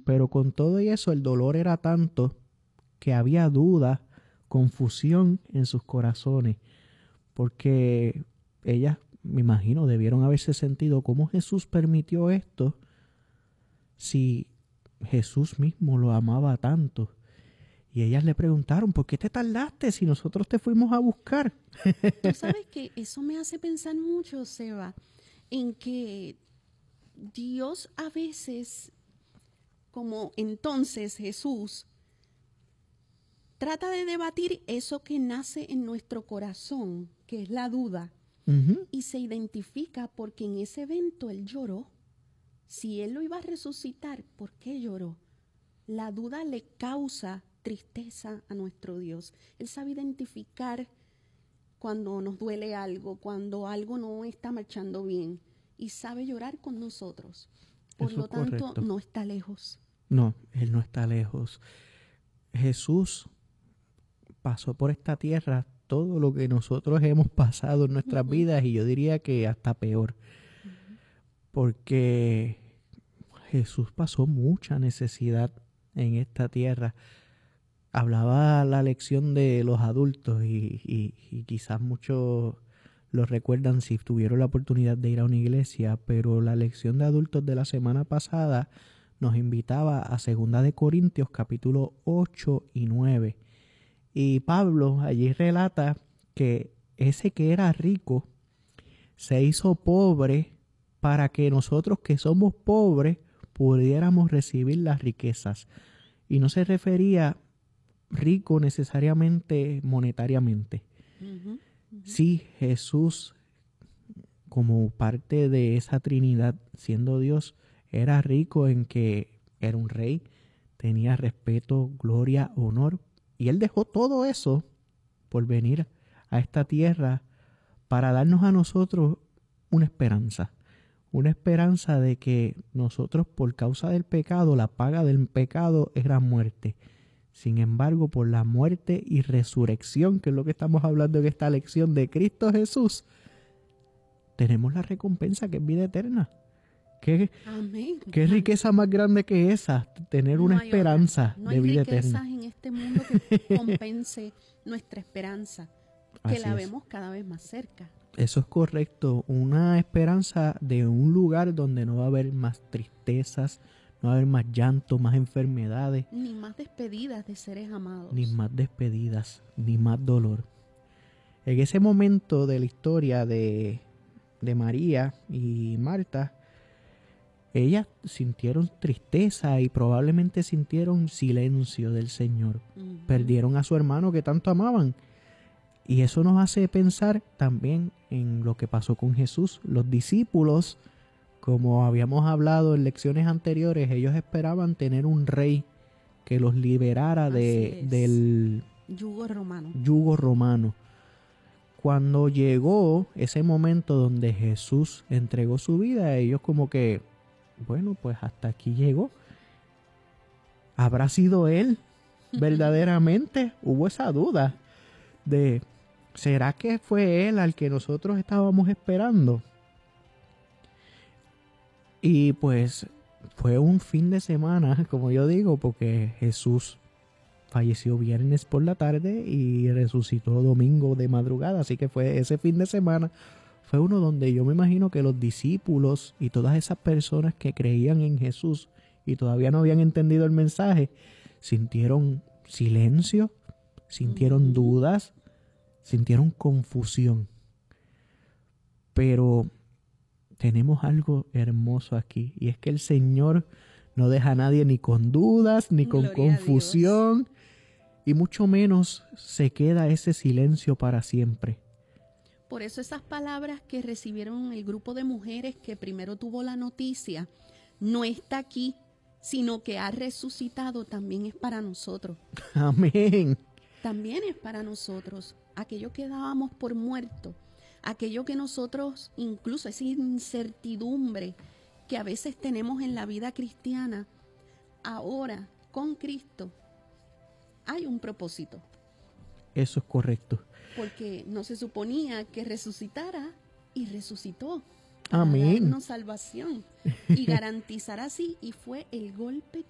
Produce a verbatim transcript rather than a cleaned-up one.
Pero con todo y eso, el dolor era tanto que había duda, confusión en sus corazones, porque ellas, me imagino, debieron haberse sentido cómo Jesús permitió esto si Jesús mismo lo amaba tanto. Y ellas le preguntaron, ¿por qué te tardaste si nosotros te fuimos a buscar? Tú sabes que eso me hace pensar mucho, Seba, en que Dios a veces, como entonces Jesús, trata de debatir eso que nace en nuestro corazón, que es la duda, Uh-huh. y se identifica porque en ese evento Él lloró. Si Él lo iba a resucitar, ¿por qué lloró? La duda le causa tristeza a nuestro Dios. Él sabe identificar cuando nos duele algo, cuando algo no está marchando bien, y sabe llorar con nosotros. Por Eso lo es tanto, correcto. no está lejos. No, Él no está lejos. Jesús pasó por esta tierra todo lo que nosotros hemos pasado en nuestras Uh-huh. vidas, y yo diría que hasta peor. Uh-huh. Porque Jesús pasó mucha necesidad en esta tierra. Hablaba la lección de los adultos y, y, y quizás muchos lo recuerdan si tuvieron la oportunidad de ir a una iglesia, pero la lección de adultos de la semana pasada nos invitaba a Segunda de Corintios capítulo ocho y nueve. Y Pablo allí relata que ese que era rico se hizo pobre para que nosotros que somos pobres pudiéramos recibir las riquezas. Y no se refería rico necesariamente monetariamente. Uh-huh. Uh-huh. Sí, Jesús, como parte de esa Trinidad, siendo Dios, era rico en que era un rey, tenía respeto, gloria, honor, y Él dejó todo eso por venir a esta tierra para darnos a nosotros una esperanza. Una esperanza de que nosotros, por causa del pecado, la paga del pecado era muerte. Sin embargo, por la muerte y resurrección, que es lo que estamos hablando en esta lección de Cristo Jesús, tenemos la recompensa que es vida eterna. ¿Qué, Amén. qué riqueza más grande que esa? Tener No una hay esperanza otra. No de hay vida riquezas eterna. en este mundo que compense nuestra esperanza, que Así la es. vemos cada vez más cerca. Eso es correcto. Una esperanza de un lugar donde no va a haber más tristezas, no va a haber más llanto, más enfermedades, Ni más despedidas de seres amados. ni más despedidas, ni más dolor. En ese momento de la historia de, de María y Marta, ellas sintieron tristeza y probablemente sintieron silencio del Señor. Uh-huh. Perdieron a su hermano que tanto amaban. Y eso nos hace pensar también en lo que pasó con Jesús. Los discípulos, como habíamos hablado en lecciones anteriores, ellos esperaban tener un rey que los liberara de, del yugo romano. yugo romano. Cuando llegó ese momento donde Jesús entregó su vida, ellos como que, bueno, pues hasta aquí llegó. ¿Habrá sido Él verdaderamente? Hubo esa duda de, ¿será que fue Él al que nosotros estábamos esperando? Y pues fue un fin de semana, como yo digo, porque Jesús falleció viernes por la tarde y resucitó domingo de madrugada. Así que fue ese fin de semana, fue uno donde yo me imagino que los discípulos y todas esas personas que creían en Jesús y todavía no habían entendido el mensaje, sintieron silencio, sintieron Uh-huh. dudas, sintieron confusión. Pero tenemos algo hermoso aquí, y es que el Señor no deja a nadie ni con dudas, ni con Gloria confusión, y mucho menos se queda ese silencio para siempre. Por eso esas palabras que recibieron el grupo de mujeres que primero tuvo la noticia, no está aquí, sino que ha resucitado, también es para nosotros. Amén. También es para nosotros. Aquello que dábamos por muerto, aquello que nosotros, incluso esa incertidumbre que a veces tenemos en la vida cristiana, ahora con Cristo hay un propósito. Eso es correcto. Porque no se suponía que resucitara y resucitó. Amén. Para darnos salvación y garantizar así, y fue el golpe